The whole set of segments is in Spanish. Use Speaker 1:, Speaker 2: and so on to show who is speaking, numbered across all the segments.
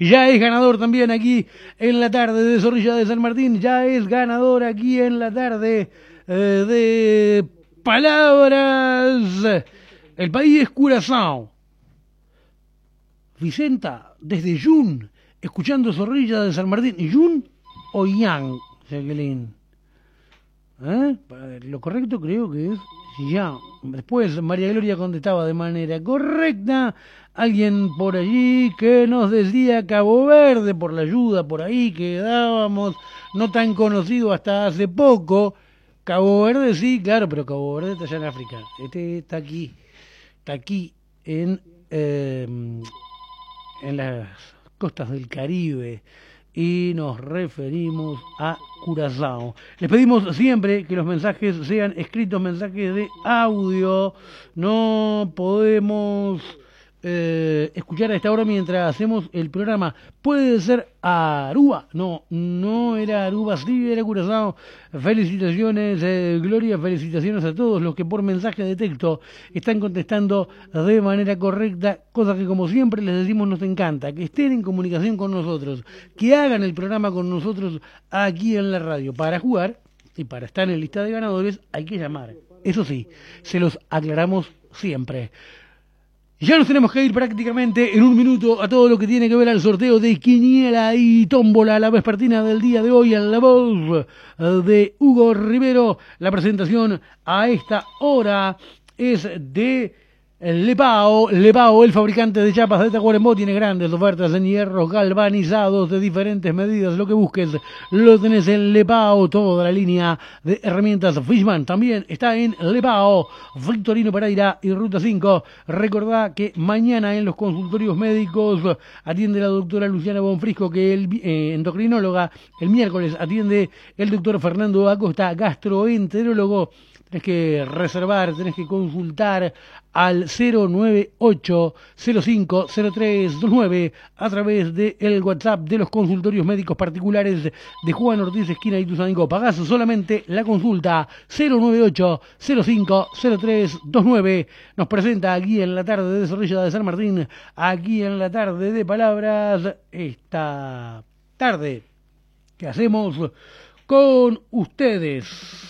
Speaker 1: ya es ganador también aquí en la tarde de Zorrilla de San Martín, ya es ganador aquí en la tarde de Palabras. El país es Curazao. Vicenta, desde Jun, escuchando Zorrilla de San Martín. ¿Jun o Yang, Jacqueline? Lo correcto creo que es Yang. Después María Gloria contestaba de manera correcta. Alguien por allí que nos decía Cabo Verde, por la ayuda por ahí que dábamos, no tan conocido hasta hace poco. Cabo Verde sí, claro, pero Cabo Verde está allá en África. Este está aquí en las costas del Caribe y nos referimos a Curazao. Les pedimos siempre que los mensajes sean escritos, mensajes de audio. No podemos escuchar a esta hora mientras hacemos el programa. Puede ser Aruba, no era Aruba, sí era Curazao. Felicitaciones, Gloria, felicitaciones a todos los que por mensaje de texto están contestando de manera correcta, cosa que como siempre les decimos nos encanta, que estén en comunicación con nosotros, que hagan el programa con nosotros aquí en la radio. Para jugar y para estar en lista de ganadores hay que llamar, eso sí, se los aclaramos siempre. Ya nos tenemos que ir prácticamente en un minuto a todo lo que tiene que ver al sorteo de quiniela y tómbola, la vespertina del día de hoy, en la voz de Hugo Rivero. La presentación a esta hora es de Lepao, el fabricante de chapas de Tacuarembó, tiene grandes ofertas en hierros galvanizados de diferentes medidas. Lo que busques lo tenés en Lepao. Toda la línea de herramientas Fishman también está en Lepao. Victorino Pereira y Ruta 5. Recordá que mañana en los consultorios médicos atiende la doctora Luciana Bonfrisco, que es endocrinóloga. El miércoles atiende el doctor Fernando Acosta, gastroenterólogo. Tenés que reservar, tenés que consultar al 098-050329 a través del WhatsApp de los consultorios médicos particulares de Juan Ortiz, esquina Ituzaingó. Pagás solamente la consulta. 098-050329. Nos presenta aquí en la tarde de Zorrilla de San Martín, aquí en la tarde de Palabras, esta tarde que hacemos con ustedes.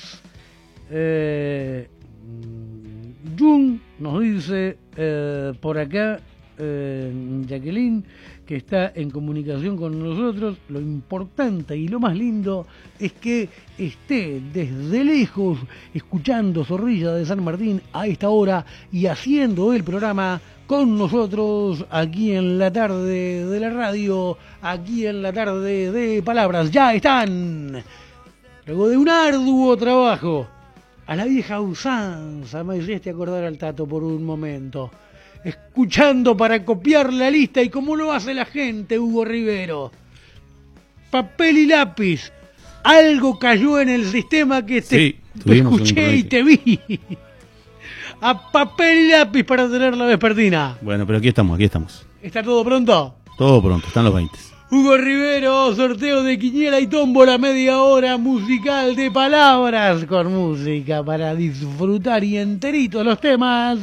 Speaker 1: Jun nos dice por acá, Jacqueline, que está en comunicación con nosotros. Lo importante y lo más lindo es que esté desde lejos escuchando Zorrilla de San Martín a esta hora y haciendo el programa con nosotros aquí en la tarde de la radio, aquí en la tarde de Palabras. Ya están, luego de un arduo trabajo, a la vieja usanza, me hiciste acordar al Tato por un momento, escuchando para copiar la lista. ¿Y cómo lo hace la gente, Hugo Rivero? Papel y lápiz. Algo cayó en el sistema que te escuché y te vi. A papel y lápiz para tener la vespertina.
Speaker 2: Bueno, pero aquí estamos.
Speaker 1: ¿Está todo pronto?
Speaker 2: Todo pronto, están los 20.
Speaker 1: Hugo Rivero, sorteo de quiniela y tómbola, media hora musical de Palabras, con música para disfrutar y enteritos los temas.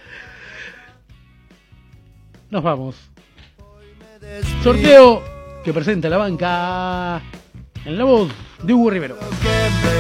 Speaker 1: Nos vamos. Sorteo que presenta la banca en la voz de Hugo Rivero.